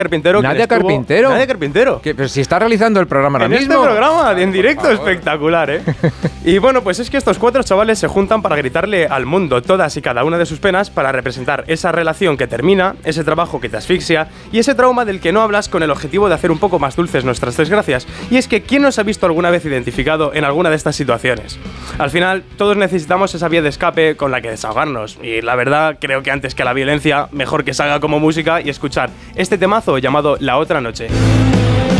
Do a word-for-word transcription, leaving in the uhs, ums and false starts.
Carpintero. Nadia estuvo... Carpintero. Nadia Carpintero. Que, pero si está realizando el programa ahora en mismo. este programa, en directo, espectacular, ¿eh? Y bueno, pues es que estos cuatro chavales se juntan para gritarle al mundo todas y cada una de sus penas para representar esa relación que termina, ese trabajo que te asfixia y ese trauma del que no hablas con el objetivo de hacer un poco más dulces nuestras desgracias. Y es que ¿quién nos ha visto alguna vez identificado en alguna de estas situaciones? Al final, todos necesitamos esa vía de escape con la que desahogarnos. Y la verdad, creo que antes que la violencia, mejor que salga como música y escuchar este temazo llamado La Otra Noche.